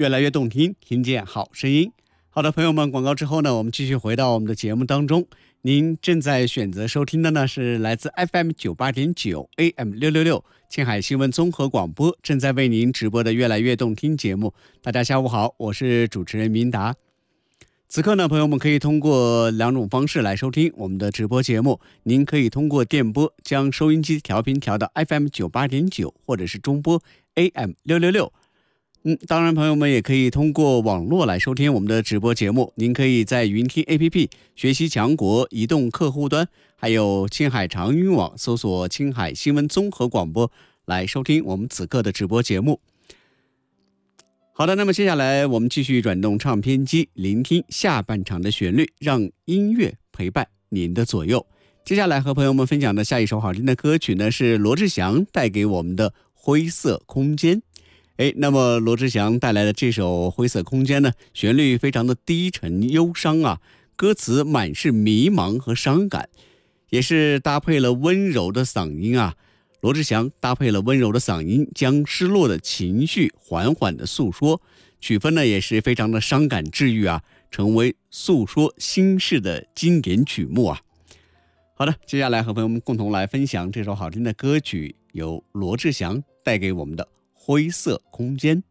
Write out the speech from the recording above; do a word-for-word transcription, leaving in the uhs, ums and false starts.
越来越动听，听见好声音。好的，朋友们，广告之后呢，我们继续回到我们的节目当中。您正在选择收听的呢是来自 F M 九八点九 A M 六六六青海新闻综合广播正在为您直播的越来越动听节目。大家下午好，我是主持人明达。此刻呢，朋友们可以通过两种方式来收听我们的直播节目。您可以通过电波将收音机调频调到 F M 九八点九，或者是中波 A M 六六六。嗯，当然，朋友们也可以通过网络来收听我们的直播节目。您可以在云听 A P P、学习强国移动客户端，还有青海长云网搜索青海新闻综合广播来收听我们此刻的直播节目。好的，那么接下来我们继续转动唱片机，聆听下半场的旋律，让音乐陪伴您的左右。接下来和朋友们分享的下一首好听的歌曲呢，是罗志祥带给我们的《灰色空间》。哎，那么罗志祥带来的这首《灰色空间》呢，旋律非常的低沉忧伤啊，歌词满是迷茫和伤感，也是搭配了温柔的嗓音啊。罗志祥搭配了温柔的嗓音，将失落的情绪缓缓的诉说，曲风呢也是非常的伤感治愈啊，成为诉说心事的经典曲目啊。好的，接下来和朋友们共同来分享这首好听的歌曲，由罗志祥带给我们的《灰色空间》。